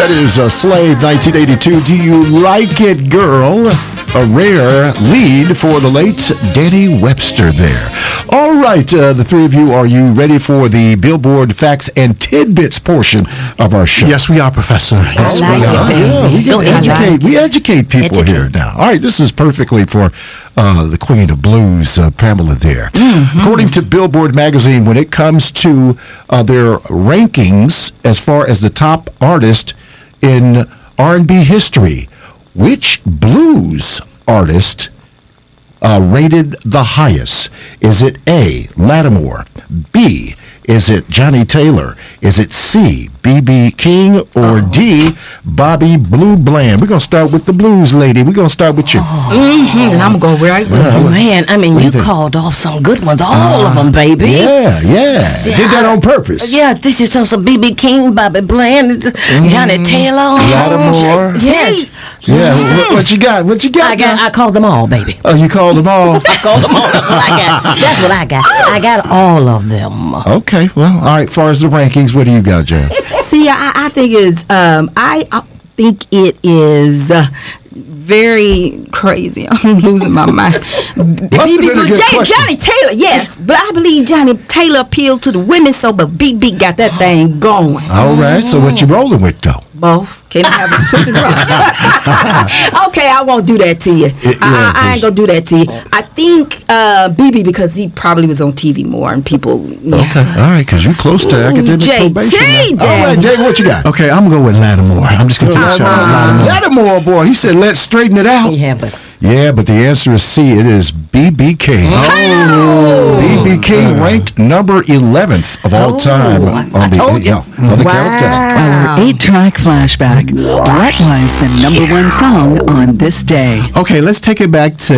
That is Slave 1982. Do you like it, girl? A rare lead for the late Danny Webster there. All right, the three of you, are you ready for the Billboard Facts and Tidbits portion of our show? Yes, we are, Professor. Yes, we educate people here now. All right, this is perfectly for the Queen of Blues, Pamela there. Mm-hmm. According to Billboard magazine, when it comes to their rankings as far as the top artist in R&B history, which blues artist rated the highest? Is it A, Lattimore, B, is it Johnny Taylor, is it C, B.B. King, or D, Bobby Blue Bland? We're going to start with the blues lady. We're going to start with you. And I'm going to go right with you. Man, I mean, you called off some good ones, all of them, baby. Yeah. Did that on purpose. Yeah, this is some B.B. King, Bobby Bland, Johnny Taylor. Lattimore. Yes. Yeah, what you got? I called them all, baby. Oh, you called them all? I called them all. That's what I got. I got all of them. Okay, well, all right. As far as the rankings, what do you got, Jan? See, I think it's I think it is very crazy. I'm losing my mind. Johnny Taylor, yes, but I believe Johnny Taylor appealed to the women, so but BB got that thing going. All right, so what you rolling with though? Both. Can I have a Okay, I won't do that to you. I ain't gonna do that to you. I think BB, because he probably was on TV more and people. Yeah. Okay, all right, because you're close to academic probation. All right, David, what you got? Okay, I'm gonna go with Lattimore. I'm just gonna take a shot at Lattimore. Lattimore, boy, he said, let's straighten it out. Yeah, but the answer is C. It is B.B. King. B.B. King ranked number 11th of all time on the countdown. Our 8-track flashback. What was the number one song on this day? Okay, let's take it back to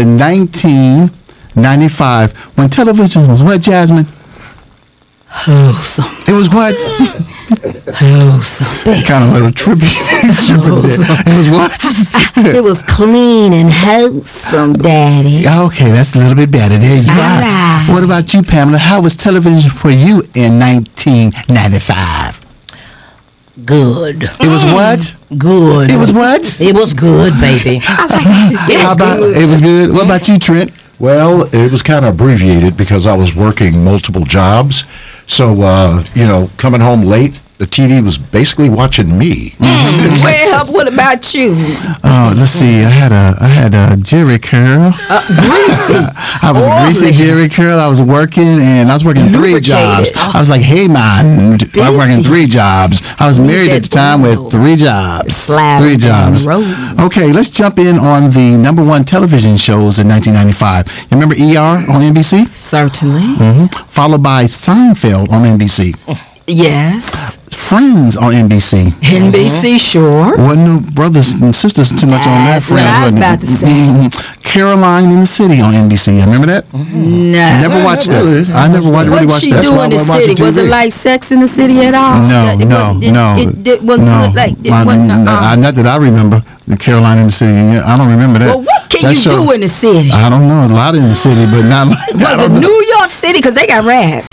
1995 when television was what, Jasmine? Wholesome. It was what? Wholesome. Kind of a little tribute. It was what? It was clean and wholesome, Daddy. Okay, that's a little bit better. There you are. Right. What about you, Pamela? How was television for you in 1995? Good. It was what? Good. It was what? It was good, baby. I like what she said. It was good. What about you, Trent? Well, it was kind of abbreviated because I was working multiple jobs. So, coming home late, the TV was basically watching me. Well, what about you? Let's see. I had a Jerry curl. Greasy. I was a greasy Jerry curl. I was working 3 jobs. I was like, hey man, I'm working 3 jobs. I was married at the time with 3 jobs. 3 jobs. Okay, let's jump in on the number 1 television shows in 1995. You remember ER on NBC? Certainly. Mm-hmm. Followed by Seinfeld on NBC. Yes. Friends on NBC. NBC, sure. Wasn't no brothers and sisters too much on that. Friends, what I was about to say. Caroline in the City on NBC. You remember that? No. Never watched that. I never really watched that. What she do in the city? Was it like Sex in the City at all? No. It wasn't good. Like it wasn't. Not that I remember. The Caroline in the City. I don't remember that. Well, what can you do in the city? I don't know. A lot in the city, but not. Was it New York City? Because they got rats.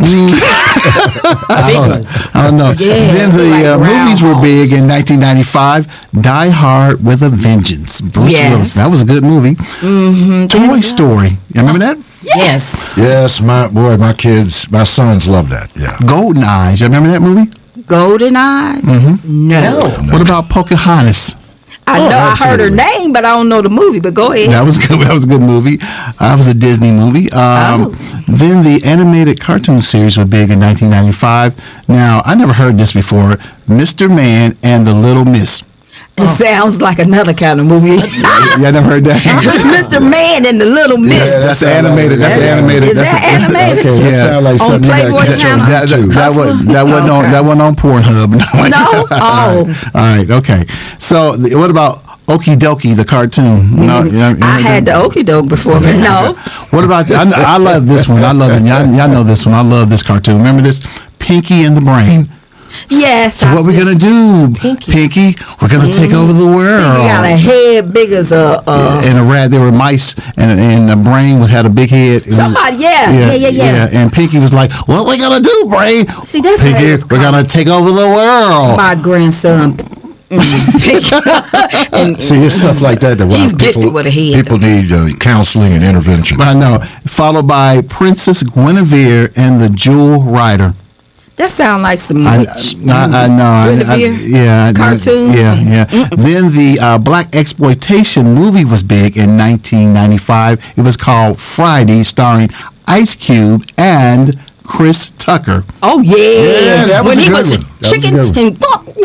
I don't know. Yeah, then the movies were big in 1995. Die Hard with a Vengeance. Bruce Willis. That was a good movie. Mm-hmm. Toy Story. You remember that? Yes. Yes, my sons love that. Yeah. Golden Eyes. You remember that movie? Golden Eyes? Mm-hmm. No. What about Pocahontas? I know I heard her name, but I don't know the movie. But go ahead. That was good. That was a good movie. That was a Disney movie. Then the animated cartoon series was big in 1995. Now, I never heard this before. Mr. Man and the Little Miss. It sounds like another kind of movie. Yeah, I never heard that. Mr. Man and the Little Miss. Yeah, that's animated. That's animated. Is that animated? Okay, that sounds like something Playboy Channel? That wasn't on Pornhub. No? Oh. All right, okay. So, what about Okie Dokie, the cartoon? No, I had the Okie Doke before, but no. What about, I love this one. I love it. Y'all know this one. I love this cartoon. Remember this? Pinky and the Brain. Yes. So what we're gonna do, Pinky? We're gonna take over the world. Pinky got a head big as a and a rat. There were mice, and the Brain had a big head. Somebody, yeah. And Pinky was like, "What we gonna do, Brain? See, that's Pinky, we're gonna take over the world." My grandson. And See, it's stuff like that. He's gifted with a head. People need counseling and intervention. I know. Followed by Princess Guinevere and the Jewel Rider. that sounds like some I witch. know. Guinevere cartoons. Yeah. Then the black exploitation movie was big in 1995. It was called Friday, starring Ice Cube and Chris Tucker. Oh yeah, that was when a he good was one. That was a chicken good one. and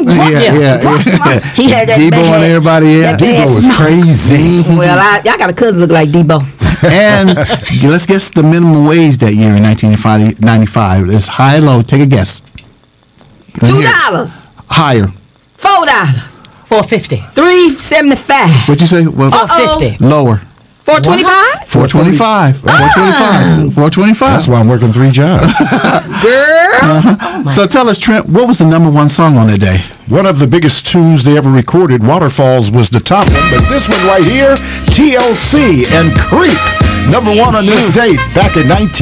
he had that Debo bad, and everybody. Yeah, that bad Debo was smoke. crazy. Well, I got a cousin look like Debo. And let's guess the minimum wage that year in 1995. It's high or low. Take a guess. $2, Higher. $4, $4.50. $3.75, What'd you say? Well, $4.50. lower. $4.25. $4.25. $4.25. That's why I'm working 3 jobs. Girl, So tell us, Trent, what was the number one song on the day? One of the biggest tunes they ever recorded, Waterfalls, was the top one. But this one right here, TLC and Creep, number 1 on this date back in